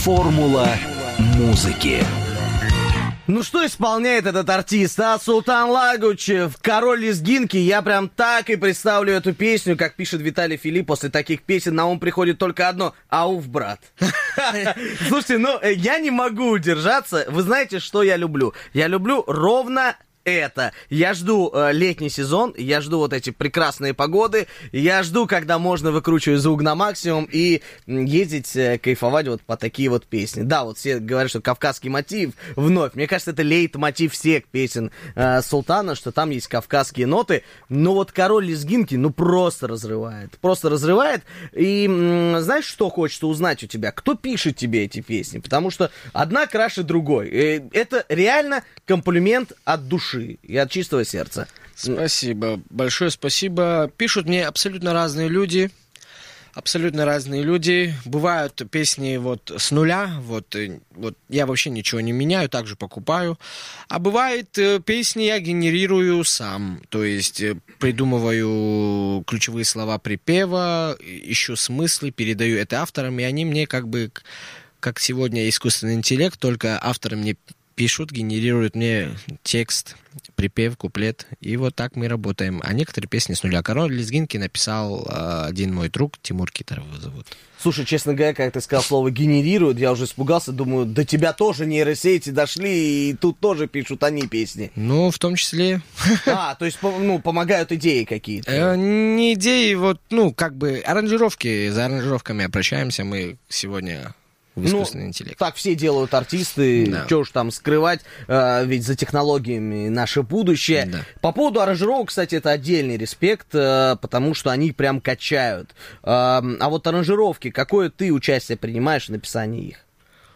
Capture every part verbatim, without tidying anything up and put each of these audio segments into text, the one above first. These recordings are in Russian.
Формула музыки. Ну что исполняет этот артист, а? Султан Лагучев, «Король лезгинки». Я прям так и представлю эту песню, как пишет Виталий Филипп. После таких песен на ум приходит только одно: ауф, брат. Слушайте, ну я не могу удержаться. Вы знаете, что я люблю? Я люблю ровно это. Я жду э, летний сезон, я жду вот эти прекрасные погоды, я жду, когда можно выкручивать звук на максимум и ездить, э, кайфовать вот по такие вот песни. Да, вот все говорят, что кавказский мотив вновь. Мне кажется, это лейтмотив всех песен э, Султана, что там есть кавказские ноты. Но вот «Король лезгинки», ну, просто разрывает. Просто разрывает. И м- знаешь, что хочется узнать у тебя? Кто пишет тебе эти песни? Потому что одна краше другой. Э, это реально комплимент от души и от чистого сердца. Спасибо, большое спасибо. Пишут мне абсолютно разные люди, абсолютно разные люди. Бывают песни вот с нуля, вот, вот я вообще ничего не меняю, также покупаю. А бывает песни я генерирую сам, то есть придумываю ключевые слова припева, ищу смыслы, передаю это авторам, и они мне как бы, как сегодня искусственный интеллект, только авторы мне пишут, генерируют мне текст, припев, куплет, и вот так мы работаем. А некоторые песни с нуля. «Король лезгинки» написал э, один мой друг, Тимур Китаров его зовут. Слушай, честно говоря, как ты сказал слово «генерируют», я уже испугался, думаю, до тебя тоже нейросети дошли, и тут тоже пишут они песни. Ну, в том числе. А, то есть, ну, помогают идеи какие-то. Э, не идеи, вот, ну, как бы аранжировки, за аранжировками обращаемся мы сегодня... в искусственный ну, интеллект. Так все делают артисты, да. Чего уж там скрывать, э, ведь за технологиями наше будущее. Да. По поводу аранжировок, кстати, это отдельный респект, э, потому что они прям качают. Э, а вот аранжировки, какое ты участие принимаешь в написании их?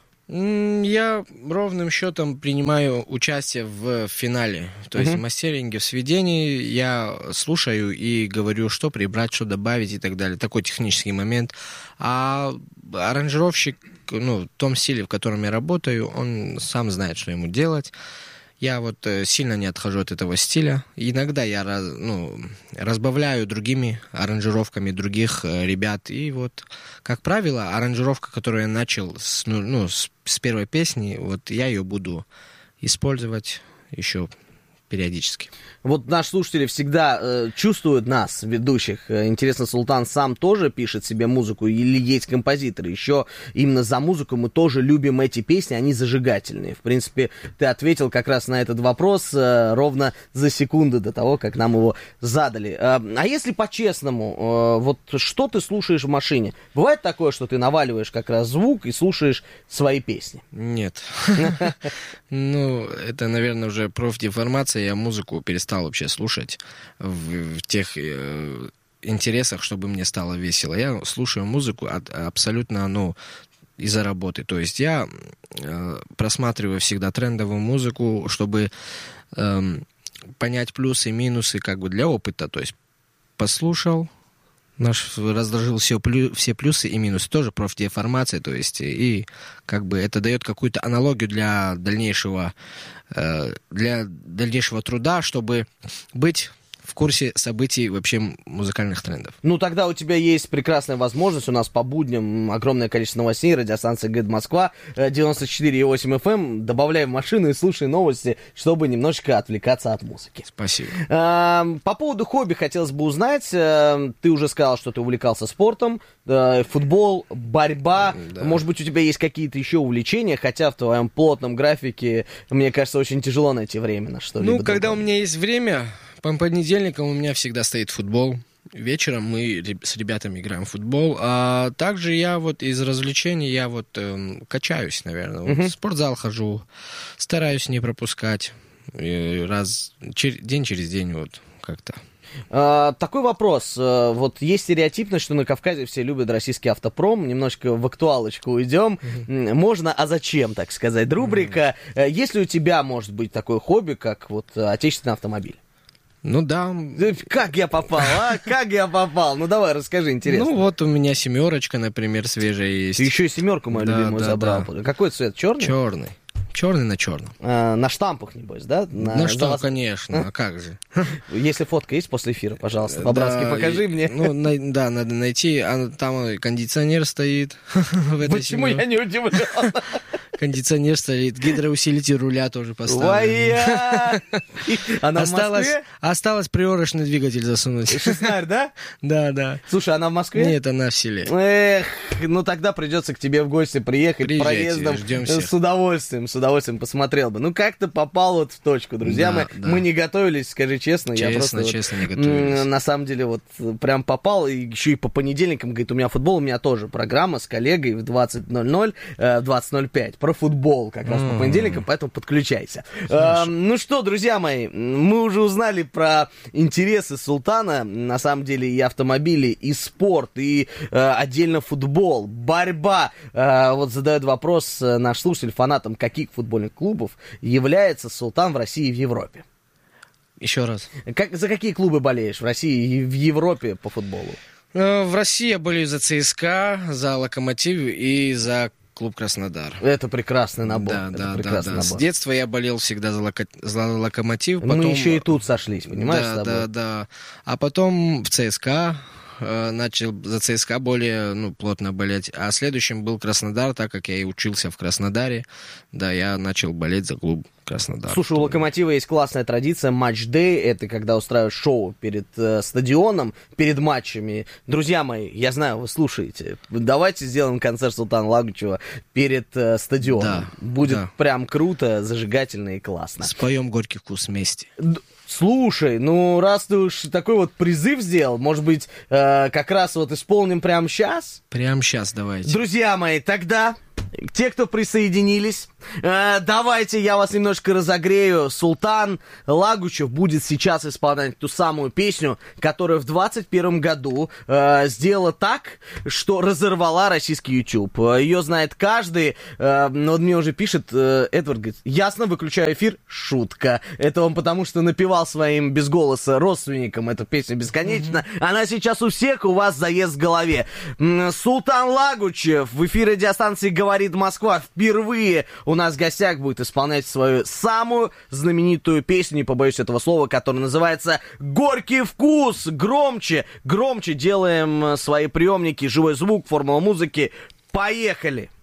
Я ровным счетом принимаю участие в финале, то есть uh-huh. в мастеринге, в сведении. Я слушаю и говорю, что прибрать, что добавить и так далее. Такой технический момент. А аранжировщик, ну, в том стиле, в котором я работаю, он сам знает, что ему делать. Я вот сильно не отхожу от этого стиля. Иногда я раз, ну, разбавляю другими аранжировками других ребят. И вот, как правило, аранжировка, которую я начал с, ну, ну, с, с первой песни, вот я ее буду использовать еще периодически. Вот наши слушатели всегда э, чувствуют нас, ведущих. Интересно, Султан сам тоже пишет себе музыку или есть композиторы? Еще именно за музыку мы тоже любим эти песни, они зажигательные. В принципе, ты ответил как раз на этот вопрос э, ровно за секунду до того, как нам его задали. Э, а если по-честному, э, вот что ты слушаешь в машине? Бывает такое, что ты наваливаешь как раз звук и слушаешь свои песни? Нет. Ну, это, наверное, уже профдеформация. Я музыку перестал вообще слушать в, в тех э, интересах, чтобы мне стало весело. Я слушаю музыку от, абсолютно, ну, из-за работы. То есть я э, просматриваю всегда трендовую музыку, чтобы э, понять плюсы и минусы как бы для опыта. То есть послушал, наш разложил все, плю, все плюсы и минусы. Тоже профдеформация, то есть и как бы это дает какую-то аналогию для дальнейшего для дальнейшего труда, чтобы быть в курсе событий вообще музыкальных трендов. Ну, тогда у тебя есть прекрасная возможность. У нас по будням огромное количество новостей. Радиостанция ГЭД Москва, девяносто четыре и восемь эф эм. Добавляй в машину и слушай новости, чтобы немножечко отвлекаться от музыки. Спасибо. А, по поводу хобби хотелось бы узнать. Ты уже сказал, что ты увлекался спортом. Футбол, борьба. Да. Может быть, у тебя есть какие-то еще увлечения, хотя в твоем плотном графике, мне кажется, очень тяжело найти время на что-либо. Ну, когда другое. У меня есть время... По понедельникам у меня всегда стоит футбол. Вечером мы с ребятами играем в футбол. А также я вот из развлечений, я вот эм, качаюсь, наверное. Вот uh-huh. В спортзал хожу, стараюсь не пропускать. Раз, чер, день через день вот как-то. А, такой вопрос. Вот есть стереотипно, что на Кавказе все любят российский автопром. Немножко в актуалочку уйдем. Mm-hmm. Можно, а зачем, так сказать, рубрика. Mm-hmm. Есть ли у тебя, может быть, такое хобби, как вот отечественный автомобиль? Ну да. Как я попал, а? Как я попал? Ну давай, расскажи, интересно. Ну вот у меня семерочка, например, свежая есть. Ты еще и семерку мою да, любимую да, забрал. Да. Какой цвет? Черный? Черный. Черный на черном. А, на штампах, небось, да? На, Ну что, вас... конечно, а как же. Если фотка есть после эфира, пожалуйста, по-братски Да, покажи и- мне. Ну, на- да, надо найти. А там кондиционер стоит. в этой Почему семье. я не удивлен? Кондиционер стоит, гидроусилитель руля тоже поставлен. Вая! Она в Осталось, Москве? осталось приорочный двигатель засунуть. Шестнарь, да? Да, да. Слушай, она в Москве? Нет, она в селе. Эх, ну тогда придется к тебе в гости приехать Приезжайте, проездом. ждем Э, всех. С удовольствием, с удовольствием посмотрел бы. Ну как ты попал вот в точку, друзья Да, мои. да. Мы не готовились, скажи честно. я Честно, просто вот, честно, не м, готовились. на самом деле вот э, прям попал, и еще и по понедельникам, говорит, у меня футбол, у меня тоже программа с коллегой в двадцать ноль ноль, э, в двадцать ноль пять про футбол как раз по М. понедельникам, поэтому подключайся. Э, ну что, друзья мои, мы уже узнали про интересы Султана, на самом деле и автомобили, и спорт, и э, отдельно футбол, борьба. Э, вот задает вопрос э, наш слушатель, фанатом каких футбольных клубов является Султан в России и в Европе. Еще раз. Как, за какие клубы болеешь в России и в Европе по футболу? Э, В России я болею за ЦСКА, за Локомотив и за клуб Краснодар. Это прекрасный набор. Да, это да, да, прекрасный да. С набор. детства я болел всегда за, локо- за Локомотив. Мы потом- еще и тут сошлись, понимаешь, с Да, тобой? да, да. А потом в ЦСКА э, начал за ЦСКА более ну, плотно болеть. А следующим был Краснодар, так как я и учился в Краснодаре. Да, я начал болеть за клуб Краснодар. Слушай, у Локомотива есть классная традиция матч-дэй. Это когда устраивают шоу перед э, стадионом, перед матчами. Друзья мои, я знаю, вы слушаете. Давайте сделаем концерт Султана Лагучева перед э, стадионом. Да, Будет да. прям круто, зажигательно и классно. Споем «Горький вкус вместе». Д- Слушай, ну раз ты уж такой вот призыв сделал, может быть, э, как раз вот исполним прямо сейчас? Прямо сейчас давайте. Друзья мои, тогда те, кто присоединились, э, давайте я вас немножко разогрею. Султан Лагучев будет сейчас исполнять ту самую песню, которая в двадцать первом году э, сделала так, что разорвала российский YouTube. Э, Ее знает каждый. Э, но вот мне уже пишет э, Эдвард, говорит, ясно, выключаю эфир. Шутка. Это он потому, что напевал своим без голоса родственникам эту песню бесконечно. Она сейчас у всех у вас заезд в голове. М, Султан Лагучев в эфире радиостанции «Говорит Москва» впервые у нас в гостях будет исполнять свою самую знаменитую песню, не побоюсь этого слова, которая называется «Горький вкус». Громче, громче делаем свои приемники, живой звук, формула музыки. Поехали!